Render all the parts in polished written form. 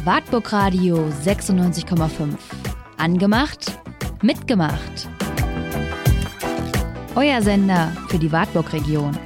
Wartburg Radio 96,5. Angemacht, mitgemacht. Euer Sender für die Wartburg-Region.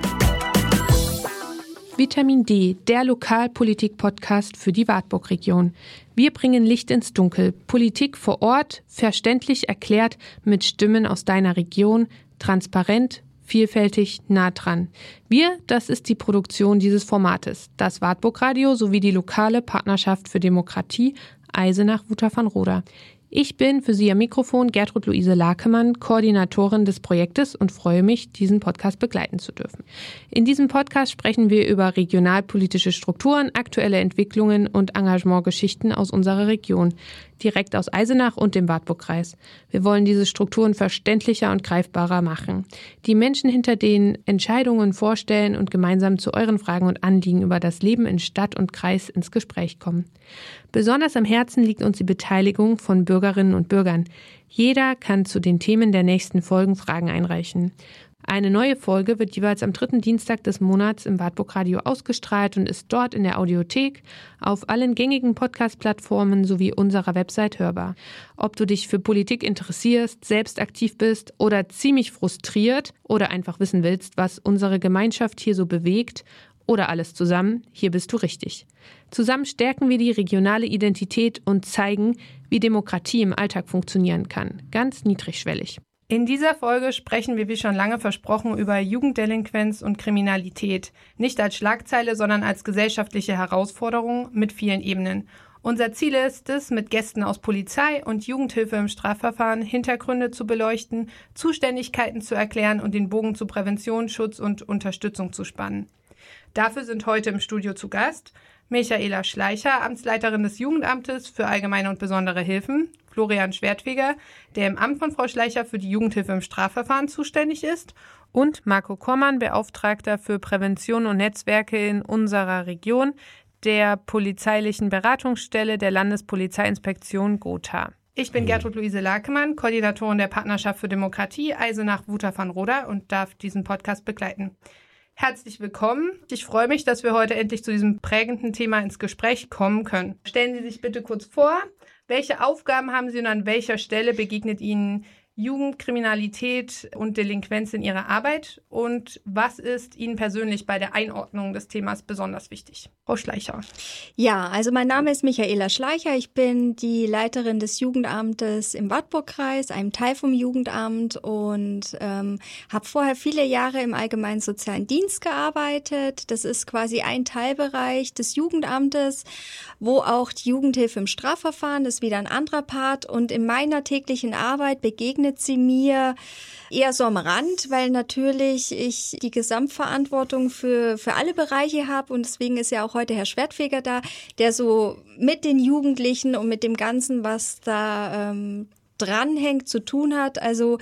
Vitamin D, der Lokalpolitik-Podcast für die Wartburg-Region. Wir bringen Licht ins Dunkel. Politik vor Ort, verständlich erklärt, mit Stimmen aus deiner Region, transparent, vielfältig, nah dran. Wir, das ist die Produktion dieses Formates. Das Wartburg Radio sowie die lokale Partnerschaft für Demokratie Eisenach-Wuther-van-Roda. Ich bin für Sie am Mikrofon Gertrud Luise Lakemann, Koordinatorin des Projektes und freue mich, diesen Podcast begleiten zu dürfen. In diesem Podcast sprechen wir über regionalpolitische Strukturen, aktuelle Entwicklungen und Engagementgeschichten aus unserer Region, direkt aus Eisenach und dem Wartburgkreis. Wir wollen diese Strukturen verständlicher und greifbarer machen, die Menschen hinter den Entscheidungen vorstellen und gemeinsam zu euren Fragen und Anliegen über das Leben in Stadt und Kreis ins Gespräch kommen. Besonders am Herzen liegt uns die Beteiligung von Bürgerinnen und Bürgern. Jeder kann zu den Themen der nächsten Folgen Fragen einreichen. Eine neue Folge wird jeweils am 3. Dienstag des Monats im Wartburg Radio ausgestrahlt und ist dort in der Audiothek, auf allen gängigen Podcast-Plattformen sowie unserer Website hörbar. Ob du dich für Politik interessierst, selbst aktiv bist oder ziemlich frustriert oder einfach wissen willst, was unsere Gemeinschaft hier so bewegt oder alles zusammen, hier bist du richtig. Zusammen stärken wir die regionale Identität und zeigen, wie Demokratie im Alltag funktionieren kann. Ganz niedrigschwellig. In dieser Folge sprechen wir, wie schon lange versprochen, über Jugenddelinquenz und Kriminalität. Nicht als Schlagzeile, sondern als gesellschaftliche Herausforderung mit vielen Ebenen. Unser Ziel ist es, mit Gästen aus Polizei und Jugendhilfe im Strafverfahren Hintergründe zu beleuchten, Zuständigkeiten zu erklären und den Bogen zu Prävention, Schutz und Unterstützung zu spannen. Dafür sind heute im Studio zu Gast Michaela Schleicher, Amtsleiterin des Jugendamtes für allgemeine und besondere Hilfen, Florian Schwertfeger, der im Amt von Frau Schleicher für die Jugendhilfe im Strafverfahren zuständig ist, und Marco Kormann, Beauftragter für Prävention und Netzwerke in unserer Region, der polizeilichen Beratungsstelle der Landespolizeiinspektion Gotha. Ich bin Gertrud Luise Lakemann, Koordinatorin der Partnerschaft für Demokratie Eisenach-Wuther-van-Roda und darf diesen Podcast begleiten. Herzlich willkommen. Ich freue mich, dass wir heute endlich zu diesem prägenden Thema ins Gespräch kommen können. Stellen Sie sich bitte kurz vor, welche Aufgaben haben Sie und an welcher Stelle begegnet Ihnen Jugendkriminalität und Delinquenz in Ihrer Arbeit und was ist Ihnen persönlich bei der Einordnung des Themas besonders wichtig? Frau Schleicher. Ja, also mein Name ist Michaela Schleicher. Ich bin die Leiterin des Jugendamtes im Wartburgkreis, einem Teil vom Jugendamt und habe vorher viele Jahre im allgemeinen sozialen Dienst gearbeitet. Das ist quasi ein Teilbereich des Jugendamtes, wo auch die Jugendhilfe im Strafverfahren, das ist wieder ein anderer Part. Und in meiner täglichen Arbeit begegnet sie mir eher so am Rand, weil natürlich ich die Gesamtverantwortung für alle Bereiche habe und deswegen ist ja auch heute Herr Schwertfeger da, der so mit den Jugendlichen und mit dem Ganzen, was da dranhängt, zu tun hat. Also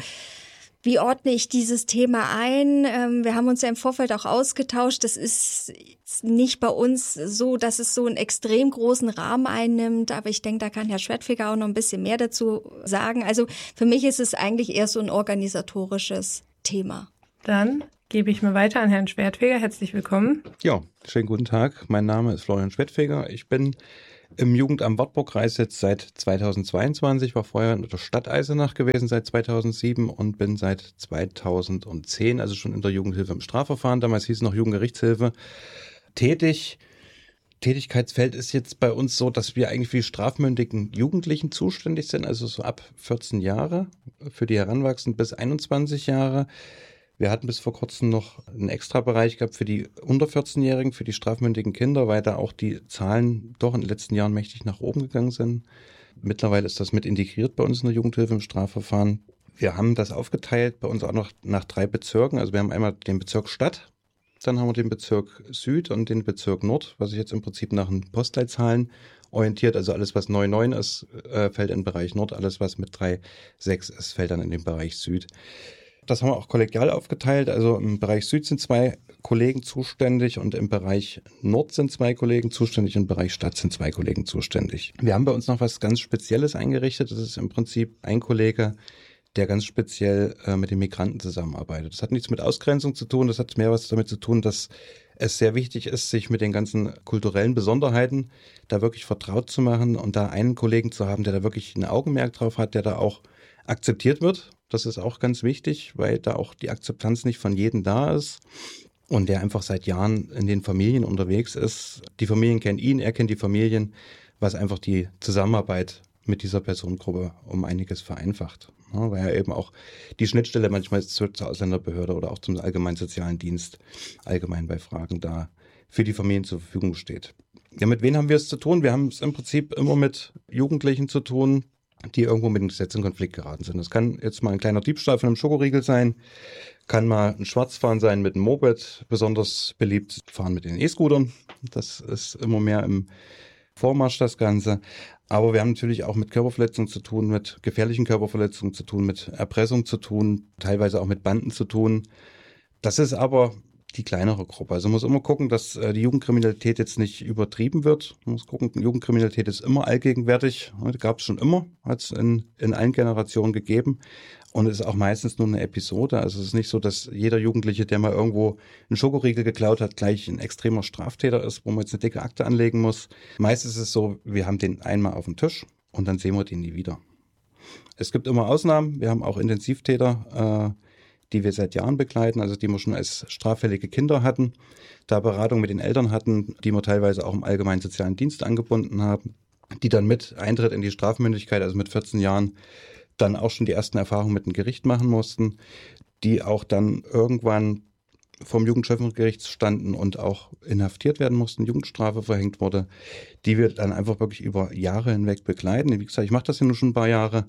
wie ordne ich dieses Thema ein? Wir haben uns ja im Vorfeld auch ausgetauscht. Das ist nicht bei uns so, dass es so einen extrem großen Rahmen einnimmt. Aber ich denke, da kann Herr Schwertfeger auch noch ein bisschen mehr dazu sagen. Also für mich ist es eigentlich eher so ein organisatorisches Thema. Dann gebe ich mal weiter an Herrn Schwertfeger. Herzlich willkommen. Ja, schönen guten Tag. Mein Name ist Florian Schwertfeger. Ich bin im Jugendamt Wartburgkreis jetzt seit 2022, war vorher in der Stadt Eisenach gewesen seit 2007 und bin seit 2010, also schon in der Jugendhilfe im Strafverfahren, damals hieß es noch Jugendgerichtshilfe, tätig. Tätigkeitsfeld ist jetzt bei uns so, dass wir eigentlich für die strafmündigen Jugendlichen zuständig sind, also so ab 14 Jahre, für die Heranwachsenden bis 21 Jahre. Wir hatten bis vor kurzem noch einen Extrabereich gehabt für die unter 14-Jährigen, für die strafmündigen Kinder, weil da auch die Zahlen doch in den letzten Jahren mächtig nach oben gegangen sind. Mittlerweile ist das mit integriert bei uns in der Jugendhilfe im Strafverfahren. Wir haben das aufgeteilt bei uns auch noch nach 3 Bezirken. Also wir haben einmal den Bezirk Stadt, dann haben wir den Bezirk Süd und den Bezirk Nord, was sich jetzt im Prinzip nach den Postleitzahlen orientiert. Also alles, was 9,9 ist, fällt in den Bereich Nord. Alles, was mit 3,6 ist, fällt dann in den Bereich Süd. Das haben wir auch kollegial aufgeteilt. Also im Bereich Süd sind 2 Kollegen zuständig und im Bereich Nord sind 2 Kollegen zuständig und im Bereich Stadt sind 2 Kollegen zuständig. Wir haben bei uns noch was ganz Spezielles eingerichtet. Das ist im Prinzip ein Kollege, der ganz speziell mit den Migranten zusammenarbeitet. Das hat nichts mit Ausgrenzung zu tun. Das hat mehr was damit zu tun, dass es sehr wichtig ist, sich mit den ganzen kulturellen Besonderheiten da wirklich vertraut zu machen und da einen Kollegen zu haben, der da wirklich ein Augenmerk drauf hat, der da auch akzeptiert wird. Das ist auch ganz wichtig, weil da auch die Akzeptanz nicht von jedem da ist und der einfach seit Jahren in den Familien unterwegs ist. Die Familien kennen ihn, er kennt die Familien, was einfach die Zusammenarbeit mit dieser Personengruppe um einiges vereinfacht. Ja, weil er eben auch die Schnittstelle manchmal zur Ausländerbehörde oder auch zum allgemeinen sozialen Dienst allgemein bei Fragen da für die Familien zur Verfügung steht. Ja, mit wem haben wir es zu tun? Wir haben es im Prinzip immer mit Jugendlichen zu tun, die irgendwo mit dem Gesetz in Konflikt geraten sind. Das kann jetzt mal ein kleiner Diebstahl von einem Schokoriegel sein, kann mal ein Schwarzfahren sein mit einem Moped, besonders beliebt fahren mit den E-Scootern. Das ist immer mehr im Vormarsch, das Ganze. Aber wir haben natürlich auch mit Körperverletzungen zu tun, mit gefährlichen Körperverletzungen zu tun, mit Erpressung zu tun, teilweise auch mit Banden zu tun. Das ist aber die kleinere Gruppe. Also man muss immer gucken, dass die Jugendkriminalität jetzt nicht übertrieben wird. Man muss gucken, Jugendkriminalität ist immer allgegenwärtig. Die gab es schon immer, hat es in allen Generationen gegeben. Und es ist auch meistens nur eine Episode. Also es ist nicht so, dass jeder Jugendliche, der mal irgendwo einen Schokoriegel geklaut hat, gleich ein extremer Straftäter ist, wo man jetzt eine dicke Akte anlegen muss. Meistens ist es so, wir haben den einmal auf dem Tisch und dann sehen wir den nie wieder. Es gibt immer Ausnahmen. Wir haben auch Intensivtäter, die wir seit Jahren begleiten, also die wir schon als straffällige Kinder hatten, da Beratung mit den Eltern hatten, die wir teilweise auch im allgemeinen sozialen Dienst angebunden haben, die dann mit Eintritt in die Strafmündigkeit, also mit 14 Jahren, dann auch schon die ersten Erfahrungen mit dem Gericht machen mussten, die auch dann irgendwann vom Jugendschöpfungsgericht standen und auch inhaftiert werden mussten, Jugendstrafe verhängt wurde, die wir dann einfach wirklich über Jahre hinweg begleiten. Wie gesagt, ich mache das ja nur schon ein paar Jahre.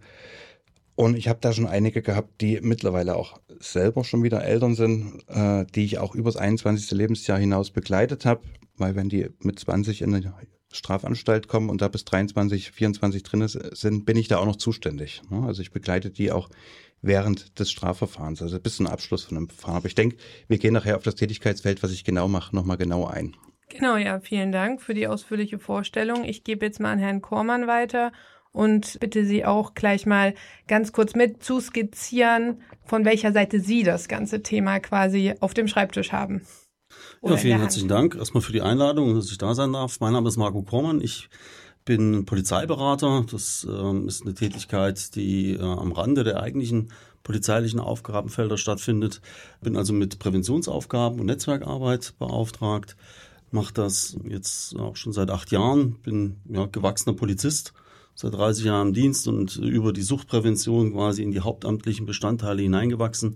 Und ich habe da schon einige gehabt, die mittlerweile auch selber schon wieder Eltern sind, die ich auch übers 21. Lebensjahr hinaus begleitet habe, weil wenn die mit 20 in eine Strafanstalt kommen und da bis 23, 24 drin sind, bin ich da auch noch zuständig. Also ich begleite die auch während des Strafverfahrens, also bis zum Abschluss von einem Verfahren. Aber ich denke, wir gehen nachher auf das Tätigkeitsfeld, was ich genau mache, nochmal genau ein. Genau, ja, vielen Dank für die ausführliche Vorstellung. Ich gebe jetzt mal an Herrn Kormann weiter und bitte Sie auch gleich mal ganz kurz mit zu skizzieren, von welcher Seite Sie das ganze Thema quasi auf dem Schreibtisch haben. Ja, vielen herzlichen Dank erstmal für die Einladung, dass ich da sein darf. Mein Name ist Marco Kormann. Ich bin Polizeiberater. Das ist eine Tätigkeit, die am Rande der eigentlichen polizeilichen Aufgabenfelder stattfindet. Bin also mit Präventionsaufgaben und Netzwerkarbeit beauftragt. Mache das jetzt auch schon seit 8 Jahren. Bin gewachsener Polizist, seit 30 Jahren im Dienst und über die Suchtprävention quasi in die hauptamtlichen Bestandteile hineingewachsen.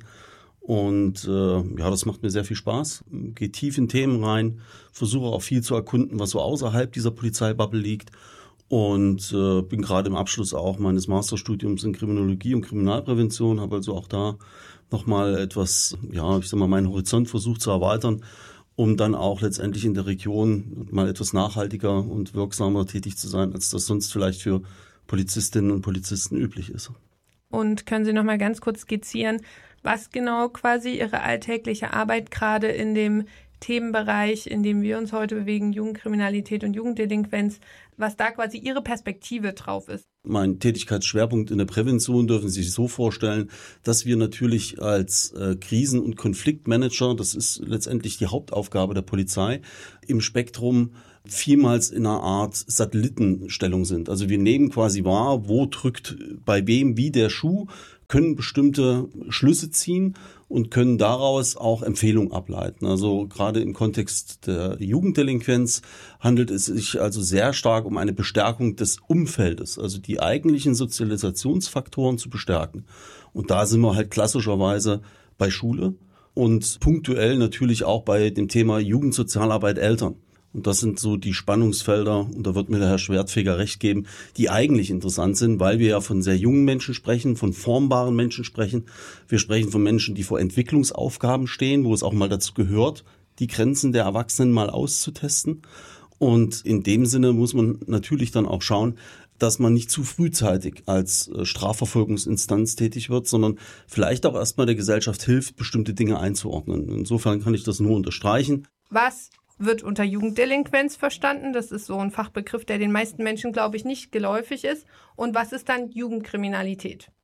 Und das macht mir sehr viel Spaß. Gehe tief in Themen rein, versuche auch viel zu erkunden, was so außerhalb dieser Polizeibubble liegt. Und bin gerade im Abschluss auch meines Masterstudiums in Kriminologie und Kriminalprävention, habe also auch da nochmal etwas, meinen Horizont versucht zu erweitern, um dann auch letztendlich in der Region mal etwas nachhaltiger und wirksamer tätig zu sein, als das sonst vielleicht für Polizistinnen und Polizisten üblich ist. Und können Sie noch mal ganz kurz skizzieren, was genau quasi Ihre alltägliche Arbeit gerade in dem Themenbereich, in dem wir uns heute bewegen, Jugendkriminalität und Jugenddelinquenz, was da quasi Ihre Perspektive drauf ist? Mein Tätigkeitsschwerpunkt in der Prävention dürfen Sie sich so vorstellen, dass wir natürlich als Krisen- und Konfliktmanager, das ist letztendlich die Hauptaufgabe der Polizei, im Spektrum vielmals in einer Art Satellitenstellung sind. Also wir nehmen quasi wahr, wo drückt bei wem wie der Schuh, können bestimmte Schlüsse ziehen und können daraus auch Empfehlungen ableiten. Also gerade im Kontext der Jugenddelinquenz handelt es sich also sehr stark um eine Bestärkung des Umfeldes, also die eigentlichen Sozialisationsfaktoren zu bestärken. Und da sind wir halt klassischerweise bei Schule und punktuell natürlich auch bei dem Thema Jugendsozialarbeit Eltern. Und das sind so die Spannungsfelder, und da wird mir der Herr Schwertfeger recht geben, die eigentlich interessant sind, weil wir ja von sehr jungen Menschen sprechen, von formbaren Menschen sprechen. Wir sprechen von Menschen, die vor Entwicklungsaufgaben stehen, wo es auch mal dazu gehört, die Grenzen der Erwachsenen mal auszutesten. Und in dem Sinne muss man natürlich dann auch schauen, dass man nicht zu frühzeitig als Strafverfolgungsinstanz tätig wird, sondern vielleicht auch erstmal der Gesellschaft hilft, bestimmte Dinge einzuordnen. Insofern kann ich das nur unterstreichen. Was wird unter Jugenddelinquenz verstanden? Das ist so ein Fachbegriff, der den meisten Menschen, glaube ich, nicht geläufig ist. Und was ist dann Jugendkriminalität?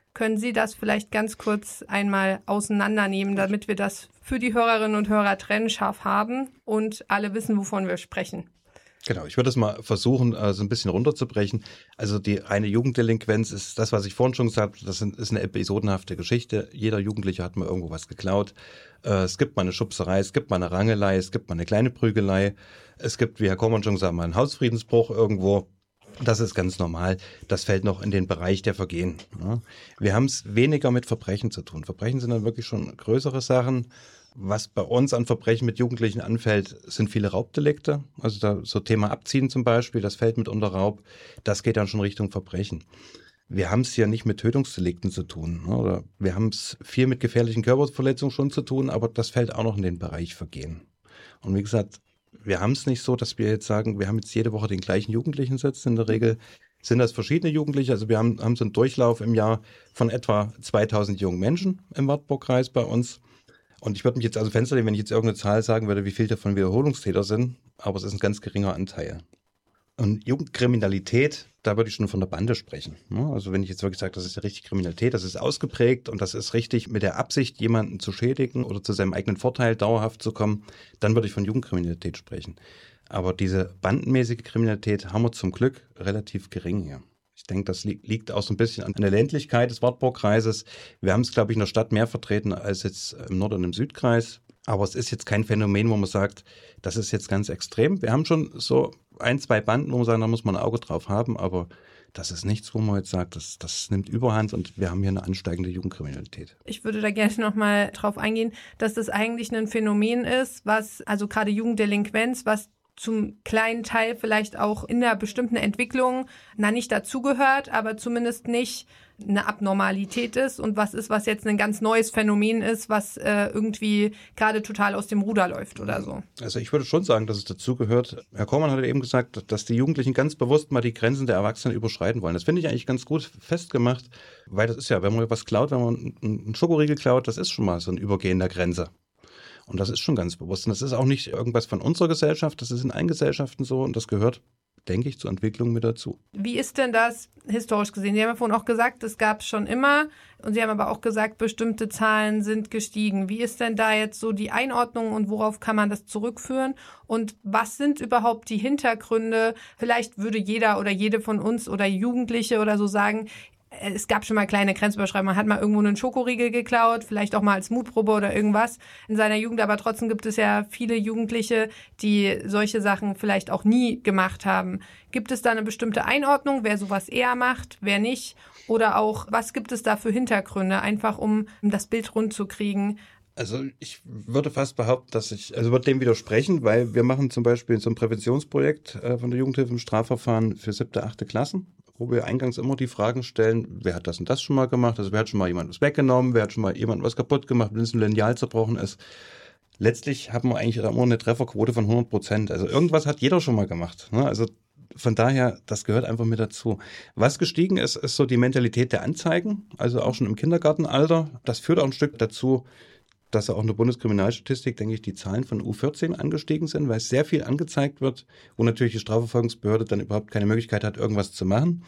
Können Sie das vielleicht ganz kurz einmal auseinandernehmen, damit wir das für die Hörerinnen und Hörer trennscharf haben und alle wissen, wovon wir sprechen? Genau, ich würde es mal versuchen, so ein bisschen runterzubrechen. Also die reine Jugenddelinquenz ist das, was ich vorhin schon gesagt habe, das ist eine episodenhafte Geschichte. Jeder Jugendliche hat mal irgendwo was geklaut. Es gibt mal eine Schubserei, es gibt mal eine Rangelei, es gibt mal eine kleine Prügelei. Es gibt, wie Herr Kormann schon gesagt, mal einen Hausfriedensbruch irgendwo. Das ist ganz normal. Das fällt noch in den Bereich der Vergehen. Wir haben es weniger mit Verbrechen zu tun. Verbrechen sind dann wirklich schon größere Sachen. Was bei uns an Verbrechen mit Jugendlichen anfällt, sind viele Raubdelikte. Also da so Thema Abziehen zum Beispiel, das fällt mit unter Raub. Das geht dann schon Richtung Verbrechen. Wir haben es ja nicht mit Tötungsdelikten zu tun. Oder wir haben es viel mit gefährlichen Körperverletzungen schon zu tun, aber das fällt auch noch in den Bereich Vergehen. Und wie gesagt, wir haben es nicht so, dass wir jetzt sagen, wir haben jetzt jede Woche den gleichen Jugendlichen sitzen. In der Regel sind das verschiedene Jugendliche. Also wir haben so einen Durchlauf im Jahr von etwa 2000 jungen Menschen im Wartburgkreis bei uns. Und ich würde mich jetzt aus dem Fenster nehmen, wenn ich jetzt irgendeine Zahl sagen würde, wie viel davon Wiederholungstäter sind. Aber es ist ein ganz geringer Anteil. Und Jugendkriminalität, da würde ich schon von der Bande sprechen. Also wenn ich jetzt wirklich sage, das ist ja richtig Kriminalität, das ist ausgeprägt und das ist richtig mit der Absicht, jemanden zu schädigen oder zu seinem eigenen Vorteil dauerhaft zu kommen, dann würde ich von Jugendkriminalität sprechen. Aber diese bandenmäßige Kriminalität haben wir zum Glück relativ gering hier. Ich denke, das liegt auch so ein bisschen an der Ländlichkeit des Wartburgkreises. Wir haben es, glaube ich, in der Stadt mehr vertreten als jetzt im Nord- und im Südkreis. Aber es ist jetzt kein Phänomen, wo man sagt, das ist jetzt ganz extrem. Wir haben schon so 1, 2 Banden, wo man sagen, da muss man ein Auge drauf haben. Aber das ist nichts, wo man jetzt sagt, das nimmt Überhand und wir haben hier eine ansteigende Jugendkriminalität. Ich würde da gerne nochmal drauf eingehen, dass das eigentlich ein Phänomen ist, was, also gerade Jugenddelinquenz, was zum kleinen Teil vielleicht auch in der bestimmten Entwicklung nicht dazugehört, aber zumindest nicht eine Abnormalität ist und was ist, was jetzt ein ganz neues Phänomen ist, was irgendwie gerade total aus dem Ruder läuft oder so. Also ich würde schon sagen, dass es dazugehört. Herr Kormann hat eben gesagt, dass die Jugendlichen ganz bewusst mal die Grenzen der Erwachsenen überschreiten wollen. Das finde ich eigentlich ganz gut festgemacht, weil das ist ja, wenn man was klaut, wenn man einen Schokoriegel klaut, das ist schon mal so ein Übergehen der Grenze. Und das ist schon ganz bewusst. Und das ist auch nicht irgendwas von unserer Gesellschaft, das ist in allen Gesellschaften so und das gehört, denke ich, zur Entwicklung mit dazu. Wie ist denn das historisch gesehen? Sie haben ja vorhin auch gesagt, das gab es schon immer und Sie haben aber auch gesagt, bestimmte Zahlen sind gestiegen. Wie ist denn da jetzt so die Einordnung und worauf kann man das zurückführen? Und was sind überhaupt die Hintergründe? Vielleicht würde jeder oder jede von uns oder Jugendliche oder so sagen, es gab schon mal kleine Grenzüberschreitungen, man hat mal irgendwo einen Schokoriegel geklaut, vielleicht auch mal als Mutprobe oder irgendwas in seiner Jugend, aber trotzdem gibt es ja viele Jugendliche, die solche Sachen vielleicht auch nie gemacht haben. Gibt es da eine bestimmte Einordnung, wer sowas eher macht, wer nicht? Oder auch, was gibt es da für Hintergründe, einfach um das Bild rund zu kriegen? Also ich würde fast behaupten, würde dem widersprechen, weil wir machen zum Beispiel so ein Präventionsprojekt von der Jugendhilfe im Strafverfahren für 7., 8. Klassen, wo wir eingangs immer die Fragen stellen, wer hat das und das schon mal gemacht, also wer hat schon mal jemand was weggenommen, wer hat schon mal jemand was kaputt gemacht, wenn es ein Lineal zerbrochen ist. Letztlich haben wir eigentlich immer eine Trefferquote von 100%. Also irgendwas hat jeder schon mal gemacht. Ne? Also von daher, das gehört einfach mit dazu. Was gestiegen ist, ist so die Mentalität der Anzeigen, also auch schon im Kindergartenalter. Das führt auch ein Stück dazu, dass auch in der Bundeskriminalstatistik, denke ich, die Zahlen von U14 angestiegen sind, weil sehr viel angezeigt wird, wo natürlich die Strafverfolgungsbehörde dann überhaupt keine Möglichkeit hat, irgendwas zu machen.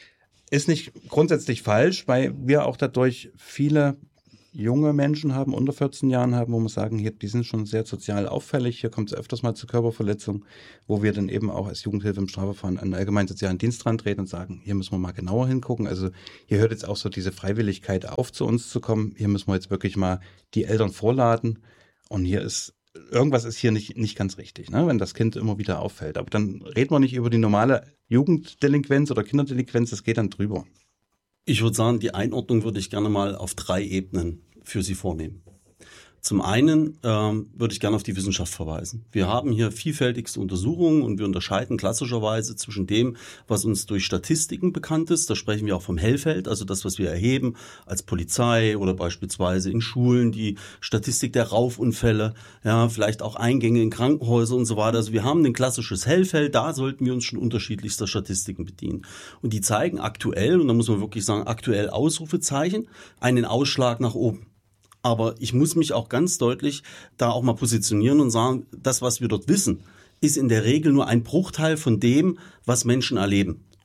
Ist nicht grundsätzlich falsch, weil wir auch dadurch viele junge Menschen haben, unter 14 Jahren haben, wo wir sagen, hier, die sind schon sehr sozial auffällig, hier kommt es öfters mal zu Körperverletzungen, wo wir dann eben auch als Jugendhilfe im Strafverfahren an den allgemeinen sozialen Dienst rantreten und sagen, hier müssen wir mal genauer hingucken. Also hier hört jetzt auch so diese Freiwilligkeit auf, zu uns zu kommen. Hier müssen wir jetzt wirklich mal die Eltern vorladen und irgendwas ist hier nicht ganz richtig, ne, wenn das Kind immer wieder auffällt. Aber dann reden wir nicht über die normale Jugenddelinquenz oder Kinderdelinquenz, das geht dann drüber. Ich würde sagen, die Einordnung würde ich gerne mal auf 3 Ebenen für Sie vornehmen. Zum einen würde ich gerne auf die Wissenschaft verweisen. Wir haben hier vielfältigste Untersuchungen und wir unterscheiden klassischerweise zwischen dem, was uns durch Statistiken bekannt ist. Da sprechen wir auch vom Hellfeld, also das, was wir erheben als Polizei oder beispielsweise in Schulen, die Statistik der Raufunfälle, ja, vielleicht auch Eingänge in Krankenhäuser und so weiter. Also wir haben ein klassisches Hellfeld, da sollten wir uns schon unterschiedlichster Statistiken bedienen. Und die zeigen aktuell, und da muss man wirklich sagen, aktuell Ausrufezeichen, einen Ausschlag nach oben. Aber ich muss mich auch ganz deutlich da auch mal positionieren und sagen, das, was wir dort wissen, ist in der Regel nur ein Bruchteil von dem, was Menschen erleben.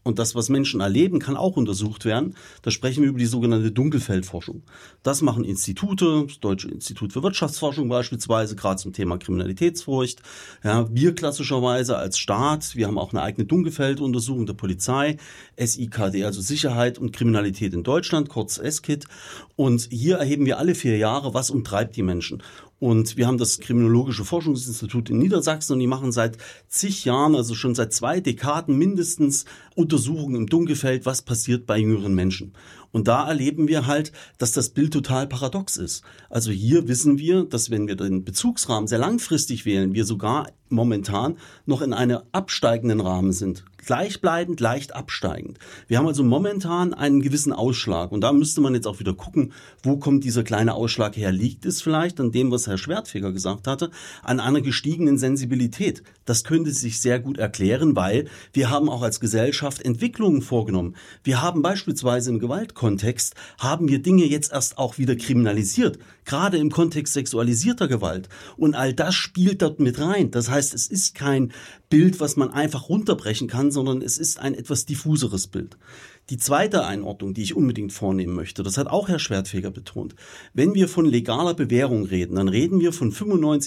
und das, was Menschen erleben, kann auch untersucht werden. Da sprechen wir über die sogenannte Dunkelfeldforschung. Das machen Institute, das Deutsche Institut für Wirtschaftsforschung beispielsweise, gerade zum Thema Kriminalitätsfurcht. Ja, wir klassischerweise als Staat, wir haben auch eine eigene Dunkelfelduntersuchung der Polizei, SIKD, also Sicherheit und Kriminalität in Deutschland, kurz SKID. Und hier erheben wir alle 4 Jahre, was umtreibt die Menschen. Und wir haben das Kriminologische Forschungsinstitut in Niedersachsen und die machen seit zig Jahren, also schon seit 2 Dekaden mindestens, Untersuchungen im Dunkelfeld, was passiert bei jüngeren Menschen. Und da erleben wir halt, dass das Bild total paradox ist. Also hier wissen wir, dass wenn wir den Bezugsrahmen sehr langfristig wählen, wir sogar momentan noch in einem absteigenden Rahmen sind. Gleichbleibend, leicht absteigend. Wir haben also momentan einen gewissen Ausschlag. Und da müsste man jetzt auch wieder gucken, wo kommt dieser kleine Ausschlag her? Liegt es vielleicht an dem, was Herr Schwertfeger gesagt hatte, an einer gestiegenen Sensibilität? Das könnte sich sehr gut erklären, weil wir haben auch als Gesellschaft Entwicklungen vorgenommen. Wir haben beispielsweise im Gewaltkontext, haben wir Dinge jetzt erst auch wieder kriminalisiert, gerade im Kontext sexualisierter Gewalt. Und all das spielt dort mit rein. Das heißt, es ist kein Bild, was man einfach runterbrechen kann, sondern es ist ein etwas diffuseres Bild. Die zweite Einordnung, die ich unbedingt vornehmen möchte, das hat auch Herr Schwertfeger betont. Wenn wir von legaler Bewährung reden, dann reden wir von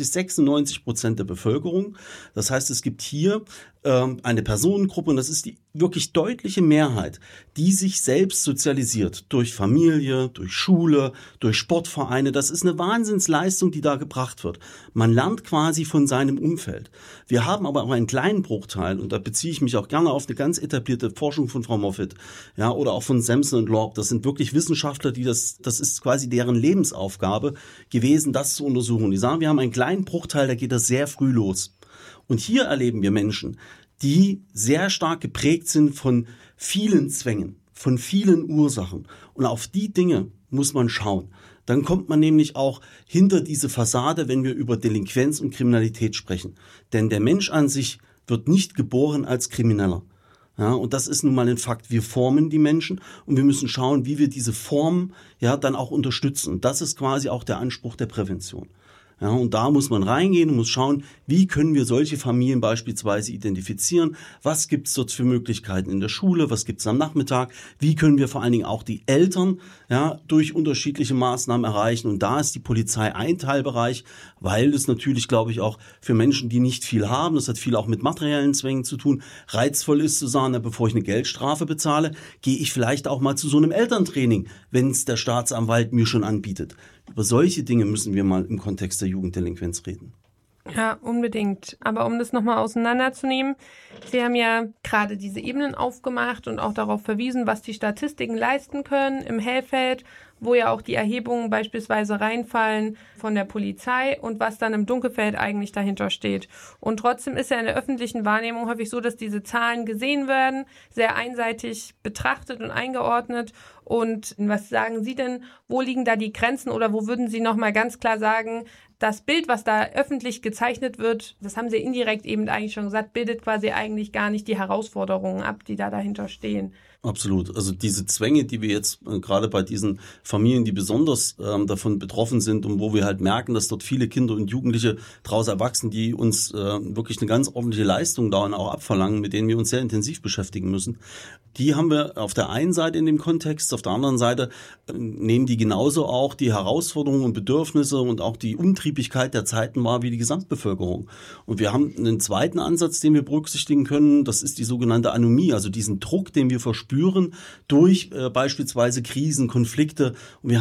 95-96% der Bevölkerung. Das heißt, es gibt hier eine Personengruppe, und das ist die wirklich deutliche Mehrheit, die sich selbst sozialisiert durch Familie, durch Schule, durch Sportvereine. Das ist eine Wahnsinnsleistung, die da gebracht wird. Man lernt quasi von seinem Umfeld. Wir haben aber auch einen kleinen Bruchteil, und da beziehe ich mich auch gerne auf eine ganz etablierte Forschung von Frau Moffitt, ja, oder auch von Sampson und Lorb. Das sind wirklich Wissenschaftler, die das ist quasi deren Lebensaufgabe gewesen, das zu untersuchen. Die sagen, wir haben einen kleinen Bruchteil, da geht das sehr früh los. Und hier erleben wir Menschen, die sehr stark geprägt sind von vielen Zwängen, von vielen Ursachen. Und auf die Dinge muss man schauen. Dann kommt man nämlich auch hinter diese Fassade, wenn wir über Delinquenz und Kriminalität sprechen. Denn der Mensch an sich wird nicht geboren als Krimineller. Ja, und das ist nun mal ein Fakt. Wir formen die Menschen und wir müssen schauen, wie wir diese Formen ja dann auch unterstützen. Und das ist quasi auch der Anspruch der Prävention. Ja, und da muss man reingehen und muss schauen, wie können wir solche Familien beispielsweise identifizieren, was gibt es dort für Möglichkeiten in der Schule, was gibt es am Nachmittag, wie können wir vor allen Dingen auch die Eltern durch unterschiedliche Maßnahmen erreichen. Und da ist die Polizei ein Teilbereich, weil es natürlich, glaube ich, auch für Menschen, die nicht viel haben, das hat viel auch mit materiellen Zwängen zu tun, reizvoll ist zu sagen, bevor ich eine Geldstrafe bezahle, gehe ich vielleicht auch mal zu so einem Elterntraining, wenn es der Staatsanwalt mir schon anbietet. Über solche Dinge müssen wir mal im Kontext der Jugenddelinquenz reden. Ja, unbedingt. Aber um das nochmal auseinanderzunehmen, Sie haben ja gerade diese Ebenen aufgemacht und auch darauf verwiesen, was die Statistiken leisten können im Hellfeld, wo ja auch die Erhebungen beispielsweise reinfallen von der Polizei und was dann im Dunkelfeld eigentlich dahinter steht. Und trotzdem ist ja in der öffentlichen Wahrnehmung häufig so, dass diese Zahlen gesehen werden, sehr einseitig betrachtet und eingeordnet. Und was sagen Sie denn, wo liegen da die Grenzen oder wo würden Sie nochmal ganz klar sagen, das Bild, was da öffentlich gezeichnet wird, das haben Sie indirekt eben eigentlich schon gesagt, bildet quasi eigentlich gar nicht die Herausforderungen ab, die da dahinter stehen. Absolut. Also diese Zwänge, die wir jetzt gerade bei diesen Familien, die besonders davon betroffen sind und wo wir halt merken, dass dort viele Kinder und Jugendliche daraus erwachsen, die uns wirklich eine ganz ordentliche Leistung dauernd auch abverlangen, mit denen wir uns sehr intensiv beschäftigen müssen. Die haben wir auf der einen Seite in dem Kontext, auf der anderen Seite nehmen die genauso auch die Herausforderungen und Bedürfnisse und auch die Umtriebigkeit der Zeiten wahr wie die Gesamtbevölkerung. Und wir haben einen zweiten Ansatz, den wir berücksichtigen können, das ist die sogenannte Anomie, also diesen Druck, den wir verspüren durch beispielsweise Krisen, Konflikte. Und wir